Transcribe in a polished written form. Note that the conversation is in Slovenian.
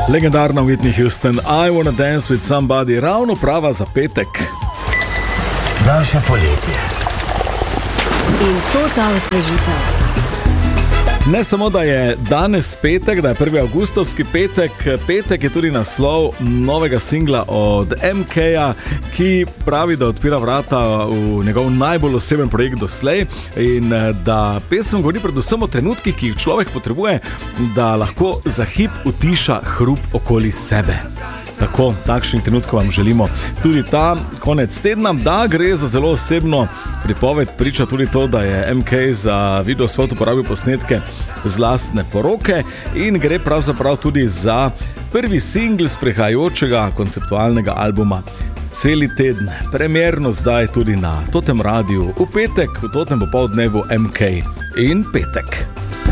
Legendarna Whitney Houston, I Wanna Dance With Somebody, ravno prava za petek. Naše poletje. In to ta osvežitev. Ne samo, da je danes petek, da je 1. avgustovski petek, petek je tudi naslov novega singla od MK-ja, ki pravi, da odpira vrata v njegov najbolj oseben projekt doslej in da pesem govori predvsem o trenutkih, ki jih človek potrebuje, da lahko za hip utiša hrup okoli sebe. Tako, takšnih trenutkov vam želimo tudi ta konec tedna. Da gre za zelo osebno pripoved, priča tudi to, da je MK za videospot uporabil posnetke z lastne poroke in gre pravzaprav tudi za prvi singl sprehajajočega konceptualnega albuma Celi teden. Premierno zdaj tudi na Totem Radiu v petek, v Totem popoldnevu MK in petek.